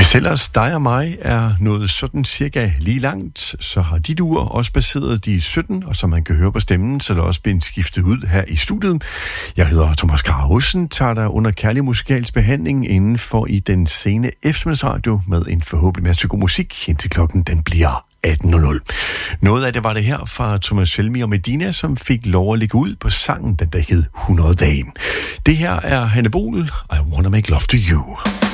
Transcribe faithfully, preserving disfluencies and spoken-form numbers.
Hvis ellers dig og mig er noget sådan cirka lige langt, så har dit ur også passeret de sytten, og som man kan høre på stemmen, så er der også blevet skiftet ud her i studiet. Jeg hedder Thomas Krausen, tager dig under kærlig musikalsk behandling inden for i den sene eftermiddagsradio med en forhåbentlig masse god musik, indtil klokken den bliver atten nul nul. Noget af det var det her fra Thomas Helmi og Medina, som fik lov at ligge ud på sangen, den der hed hundrede dagen. Det her er Hanne Bohl, I Wanna Make Love to You.